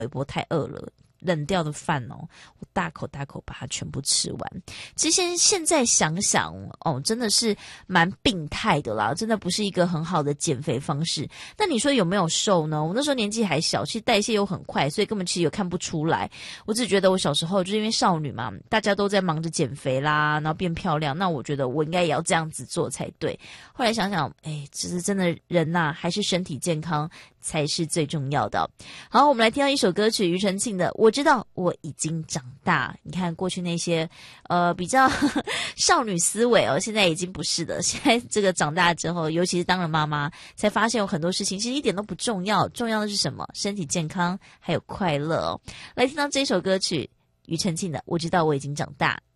微波太饿了，冷掉的饭哦，我大口大口把它全部吃完。其实现在想想哦，真的是蛮病态的啦，真的不是一个很好的减肥方式。那你说有没有瘦呢？我那时候年纪还小，其实代谢又很快，所以根本其实也看不出来。我只觉得我小时候就是因为少女嘛，大家都在忙着减肥啦，然后变漂亮，那我觉得我应该也要这样子做才对。后来想想，其实真的人呐，还是身体健康才是最重要的。好，我们来听到一首歌曲，庾澄庆的《我知道我已经长大》。你看过去那些比较少女思维哦，现在已经不是的。现在这个长大之后，尤其是当了妈妈，才发现有很多事情其实一点都不重要，重要的是什么？身体健康还有快乐哦。来听到这首歌曲，庾澄庆的《我知道我已经长大》。